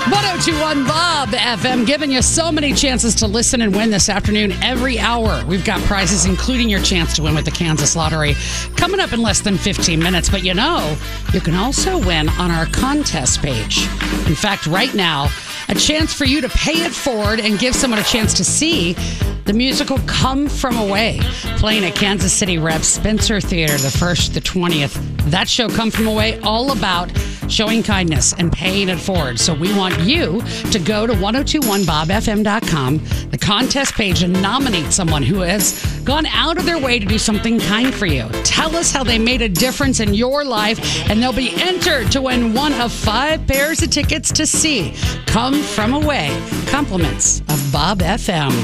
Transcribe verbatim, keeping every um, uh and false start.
ten twenty-one Bob F M, giving you so many chances to listen and win this afternoon every hour. We've got prizes, including your chance to win with the Kansas Lottery, coming up in less than fifteen minutes. But you know, you can also win on our contest page. In fact, right now, a chance for you to pay it forward and give someone a chance to see the musical Come From Away, playing at Kansas City Rev Spencer Theater the first to the twentieth. That show, Come From Away, all about showing kindness and paying it forward. So we want you to go to ten twenty-one bob f m dot com, the contest page, and nominate someone who has gone out of their way to do something kind for you. Tell us how they made a difference in your life, and they'll be entered to win one of five pairs of tickets to see Come From Away. Compliments of Bob F M.